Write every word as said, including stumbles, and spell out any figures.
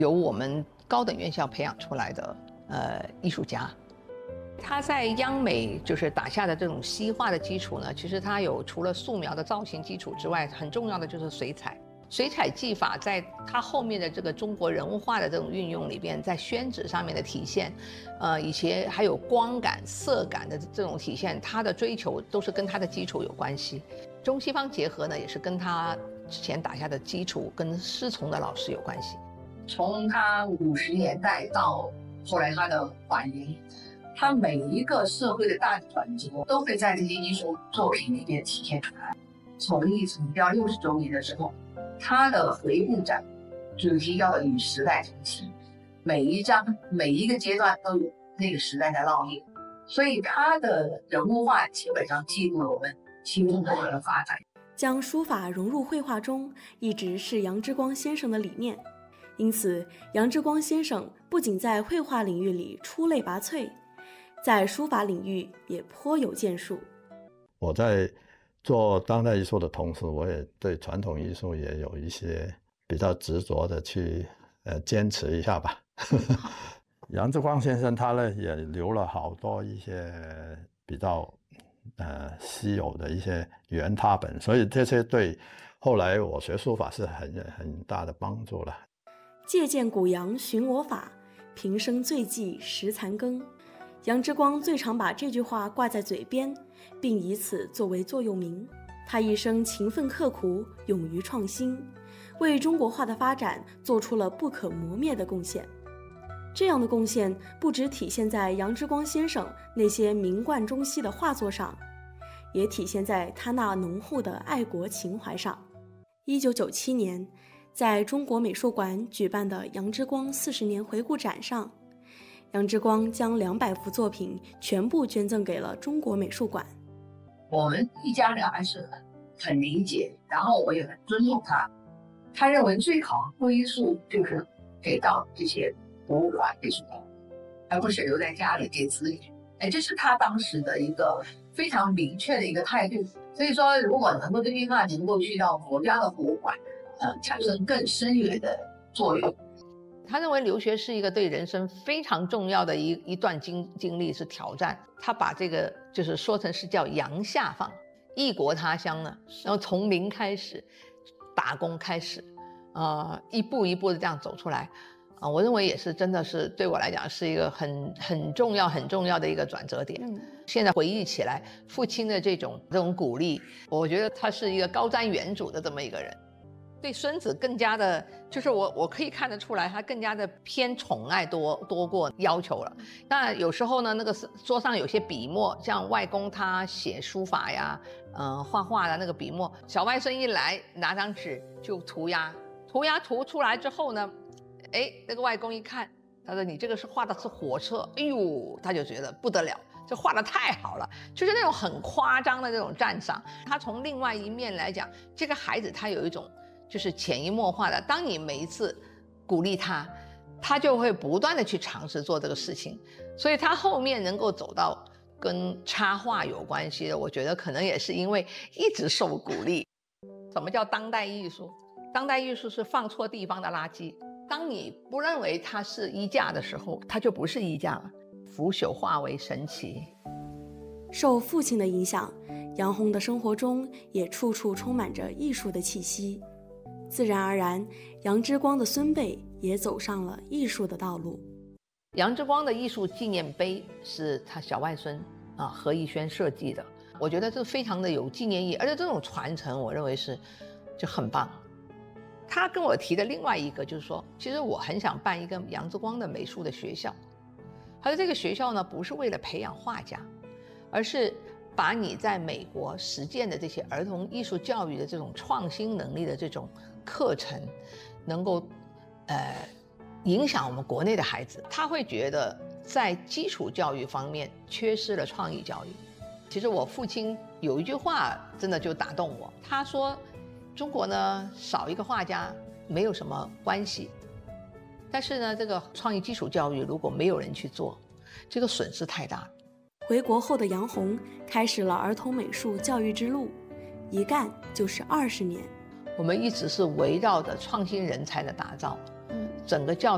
由我们高等院校培养出来的呃艺术家。他在央美就是打下的这种西画的基础呢，其实他有除了素描的造型基础之外，很重要的就是水彩。水彩技法在他后面的这个中国人物画的这种运用里边，在宣纸上面的体现，呃，以前还有光感、色感的这种体现，他的追求都是跟他的基础有关系。中西方结合呢，也是跟他之前打下的基础跟师从的老师有关系。 从他五十年代到后来他的晚年，他每一个社会的大转折都会在这些艺术作品里面体现出来。从艺从标六十周年的时候，他的回顾展主题叫与时代同行，每一张每一个阶段都有那个时代的烙印，所以他的人物画基本上记录了我们新中国的发展。 将书法融入绘画中，一直是杨之光先生的理念。因此，杨之光先生不仅在绘画领域里出类拔萃，在书法领域也颇有建树。 我在做当代艺术的同时，我也对传统艺术也有一些比较执着的去呃坚持一下吧。杨之光先生他呢也留了好多一些比较呃稀有的一些原拓本，所以这些对后来我学书法是很很大的帮助了。 借鉴古杨寻我法，平生最忌识残羹。杨之光最常把这句话挂在嘴边，并以此作为座右铭。他一生勤奋刻苦，勇于创新，为中国画的发展做出了不可磨灭的贡献。这样的贡献不只体现在杨之光先生那些名贯中西的画作上，也体现在他那浓厚的爱国情怀上。一九九七年，在中国美术馆举办的杨之光四十年回顾展上，杨之光将两百幅作品全部捐赠给了中国美术馆。 我们一家人还是很很理解，然后我也很尊重他。他认为最好的归宿就是给到这些博物馆、美术馆，而不是留在家里给子女。哎，这是他当时的一个非常明确的一个态度。所以说，如果能够这句话能够去到国家的博物馆，呃，产生更深远的作用。 他认为留学是一个对人生非常重要的一一段经经历，是挑战。他把这个就是说成是叫洋下放，异国他乡呢，然后从零开始，打工开始，呃，一步一步的这样走出来。啊、呃，我认为也是真的是对我来讲是一个很很重要很重要的一个转折点。嗯，现在回忆起来，父亲的这种这种鼓励，我觉得他是一个高瞻远瞩的这么一个人。对孙子更加的，就是我我可以看得出来，他更加的偏宠爱多多过要求了。那有时候呢，那个桌上有些笔墨，像外公他写书法呀，嗯、呃，画画的那个笔墨，小外孙一来拿张纸就涂鸦，涂鸦涂出来之后呢，哎，那个外公一看，他说你这个是画的是火车，哎呦，他就觉得不得了。这画得太好了，就是那种很夸张的那种赞赏。他从另外一面来讲，这个孩子他有一种就是潜移默化的，当你每一次鼓励他，他就会不断的去尝试做这个事情。所以他后面能够走到跟插画有关系的，我觉得可能也是因为一直受鼓励。什么叫当代艺术？当代艺术是放错地方的垃圾。当你不认为它是衣架的时候，它就不是衣架了。腐朽化为神奇。 受父亲的影响，杨红的生活中也处处充满着艺术的气息。自然而然，杨之光的孙辈也走上了艺术的道路。 杨之光的艺术纪念碑是他小外孙啊何逸轩设计的，我觉得这非常的有纪念意义，而且这种传承我认为是就很棒。他跟我提的另外一个就是说，其实我很想办一个杨之光的美术的学校。他说这个学校呢，不是为了培养画家，而是把你在美国实践的这些儿童艺术教育的这种创新能力的这种课程，能够呃影响我们国内的孩子。他会觉得在基础教育方面缺失了创意教育。其实我父亲有一句话真的就打动我，他说中国呢少一个画家没有什么关系，但是呢，这个创意基础教育如果没有人去做，这个损失太大了。 回国后的杨红开始了儿童美术教育之路，一干就是二十年。 我们一直是围绕着创新人才的打造，嗯，整个教